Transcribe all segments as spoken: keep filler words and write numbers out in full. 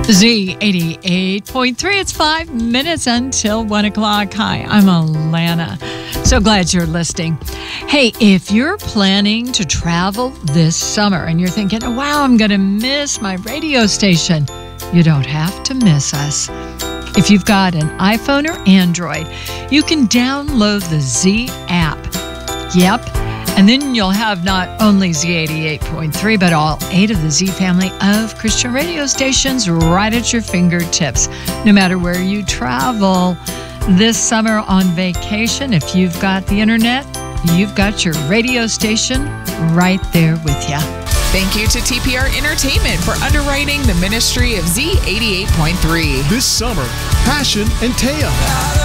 Z eighty-eight point three. It's five minutes until one o'clock. Hi, I'm Alana. So glad you're listening. Hey, if you're planning to travel this summer and you're thinking, oh, wow, I'm going to miss my radio station, you don't have to miss us. If you've got an iPhone or Android, you can download the Z app. Yep. And then you'll have not only Z eighty-eight point three, but all eight of the Z family of Christian radio stations right at your fingertips. No matter where you travel this summer on vacation, if you've got the internet, you've got your radio station right there with you. Thank you to T P R Entertainment for underwriting the ministry of Z eighty-eight point three. This summer, Passion and Taya.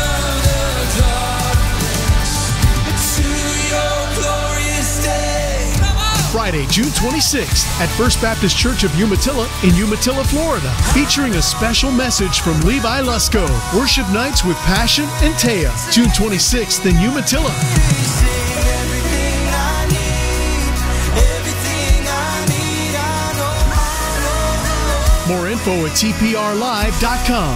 Friday, June twenty-sixth at First Baptist Church of Umatilla in Umatilla, Florida, featuring a special message from Levi Lusko. Worship nights with Passion and Taya, June twenty-sixth in Umatilla. More info at T P R live dot com.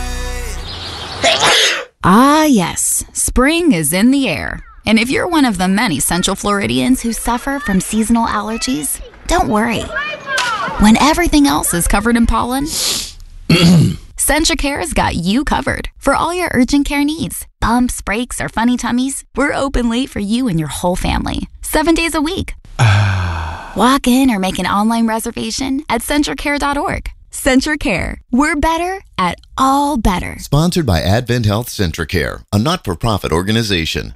Ah, yes, spring is in the air. And if you're one of the many Central Floridians who suffer from seasonal allergies, don't worry. When everything else is covered in pollen, CentraCare's got you covered for all your urgent care needs. Bumps, breaks, or funny tummies, we're open late for you and your whole family, seven days a week. Walk in or make an online reservation at CentraCare dot org. CentraCare. We're better at all better. Sponsored by Advent Health CentraCare, a not-for-profit organization.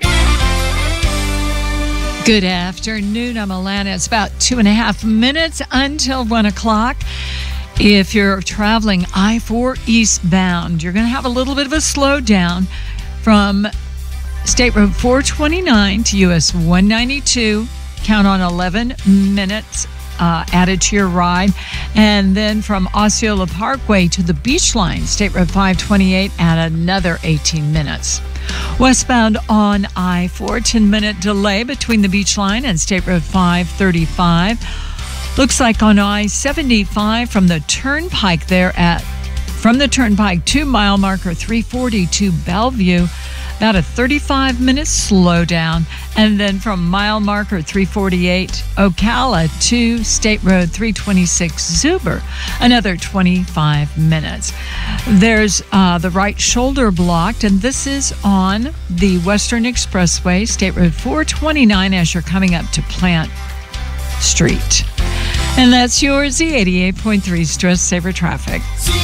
Good afternoon. I'm Alana. It's about two and a half minutes until one o'clock. If you're traveling I four eastbound, you're going to have a little bit of a slowdown from State Road four twenty-nine to U S one ninety-two. Count on eleven minutes uh, added to your ride. And then from Osceola Parkway to the Beach Line, State Road five twenty-eight, add another eighteen minutes. Westbound on I four, ten-minute delay between the Beach Line and State Road five thirty-five. Looks like on I seventy-five from the Turnpike there at, from the Turnpike to mile marker three forty to Bellevue, about a thirty-five minute slowdown. And then from mile marker three forty-eight Ocala to State Road three twenty-six Zuber, another twenty-five minutes. There's uh, the right shoulder blocked, and this is on the Western Expressway, State Road four twenty-nine, as you're coming up to Plant Street. And that's your Z eighty-eight point three Stress Saver Traffic.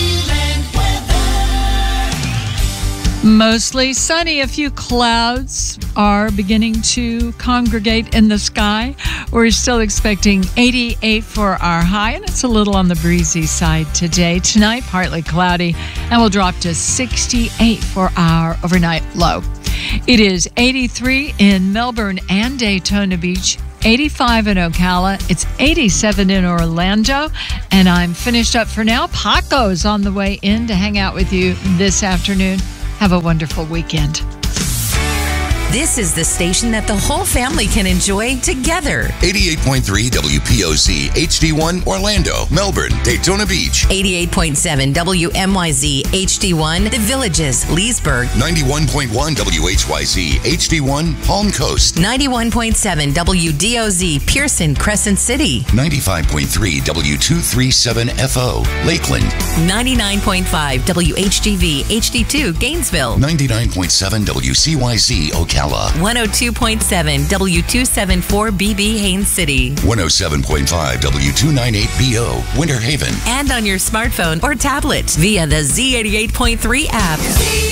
Mostly sunny. A few clouds are beginning to congregate in the sky. We're still expecting eighty-eight for our high, and it's a little on the breezy side today. Tonight, partly cloudy, and we'll drop to sixty-eight for our overnight low. It is eighty-three in Melbourne and Daytona Beach, eighty-five in Ocala. It's eighty-seven in Orlando, and I'm finished up for now. Paco's on the way in to hang out with you this afternoon. Have a wonderful weekend. This is the station that the whole family can enjoy together. eighty-eight point three W P O Z H D one Orlando, Melbourne, Daytona Beach. eighty-eight point seven W M Y Z H D one The Villages, Leesburg. ninety-one point one W H Y Z H D one Palm Coast. ninety-one point seven W D O Z Pearson, Crescent City. ninety-five point three W two thirty-seven F O Lakeland. ninety-nine point five W H G V H D two Gainesville. ninety-nine point seven W C Y Z Ocala. one oh two point seven W two seventy-four B B Haines City. one oh seven point five W two ninety-eight B O Winter Haven. And on your smartphone or tablet via the Z eighty-eight point three app.